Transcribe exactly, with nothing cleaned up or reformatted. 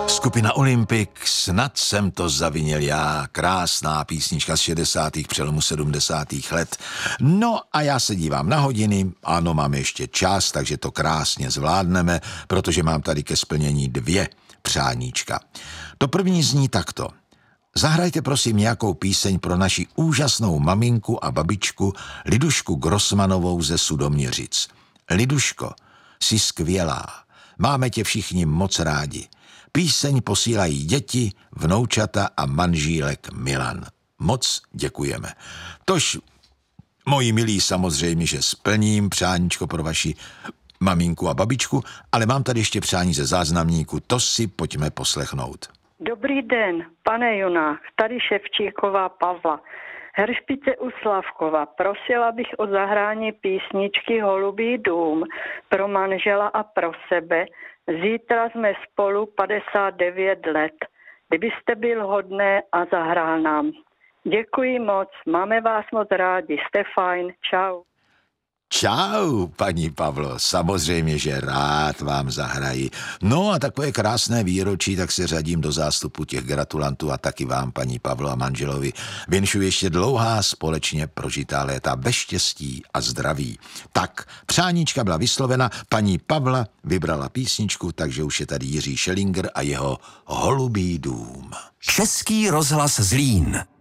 Skupina Olympik, Snad jsem to zavinil já, krásná písnička z šedesátých přelomu sedmdesátých let. No a já se dívám na hodiny, ano, mám ještě čas, takže to krásně zvládneme, protože mám tady ke splnění dvě přáníčka. To první zní takto. Zahrajte prosím nějakou píseň pro naši úžasnou maminku a babičku Lidušku Grossmanovou ze Sudoměřic. Liduško, jsi skvělá, máme tě všichni moc rádi. Píseň posílají děti, vnoučata a manžílek Milan. Moc děkujeme. Tož, moji milí, samozřejmě, že splním přáníčko pro vaši maminku a babičku, ale mám tady ještě přání ze záznamníku, to si pojďme poslechnout. Dobrý den, pane Junách, tady Ševčíková Pavla. Heršpice u Slavkova, prosila bych o zahrání písničky Holubý dům pro manžela a pro sebe. Zítra jsme spolu padesát devět let. Kdybyste byl hodné a zahrál nám. Děkuji moc, máme vás moc rádi, jste fajn, čau. Čau, paní Pavlo, samozřejmě, že rád vám zahraji. No a takové krásné výročí, tak se řadím do zástupu těch gratulantů a taky vám, paní Pavlo a manželovi, vinšuji ještě dlouhá společně prožitá léta bez štěstí a zdraví. Tak, přáníčka byla vyslovena, paní Pavla vybrala písničku, takže už je tady Jiří Šelinger a jeho Holubý dům. Český rozhlas Zlín.